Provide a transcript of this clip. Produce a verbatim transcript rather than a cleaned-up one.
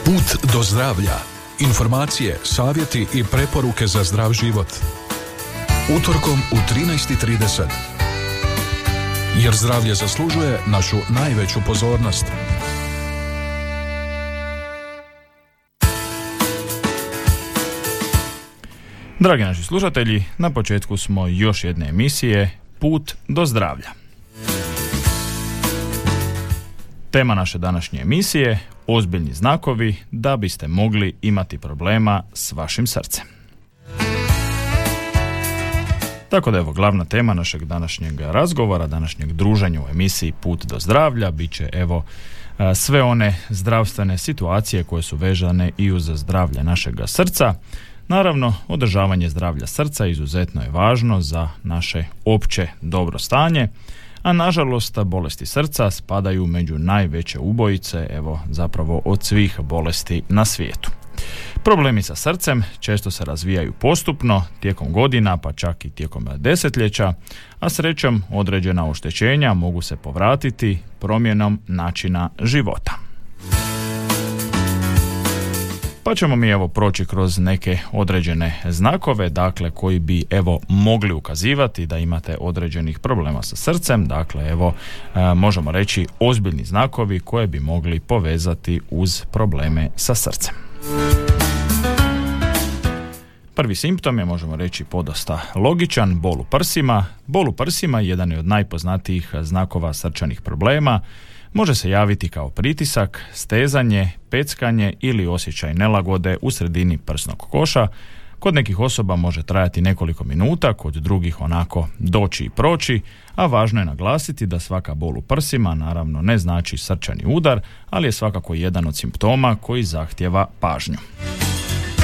Put do zdravlja. Informacije, savjeti i preporuke za zdrav život. Utorkom u trinaest i trideset. Jer zdravlje zaslužuje našu najveću pozornost. Dragi naši slušatelji, na početku smo još jedne emisije Put do zdravlja. Tema naše današnje emisije: ozbiljni znakovi da biste mogli imati problema s vašim srcem. Tako da evo, glavna tema našeg današnjeg razgovora, današnjeg druženja u emisiji Put do zdravlja bit će evo sve one zdravstvene situacije koje su vezane i uz zdravlje našega srca. Naravno, održavanje zdravlja srca izuzetno je važno za naše opće dobro stanje, a nažalost bolesti srca spadaju među najveće ubojice, evo zapravo od svih bolesti na svijetu. Problemi sa srcem često se razvijaju postupno, tijekom godina pa čak i tijekom desetljeća, a srećom određena oštećenja mogu se povratiti promjenom načina života. Pa ćemo mi evo proći kroz neke određene znakove, dakle koji bi evo mogli ukazivati da imate određenih problema sa srcem, dakle evo e, možemo reći ozbiljni znakovi koje bi mogli povezati uz probleme sa srcem. Prvi simptom je, možemo reći, podosta logičan, bol u prsima. Bol u prsima jedan je od najpoznatijih znakova srčanih problema. Može se javiti kao pritisak, stezanje, peckanje ili osjećaj nelagode u sredini prsnog koša. Kod nekih osoba može trajati nekoliko minuta, kod drugih onako doći i proći, a važno je naglasiti da svaka bol u prsima naravno ne znači srčani udar, ali je svakako jedan od simptoma koji zahtijeva pažnju.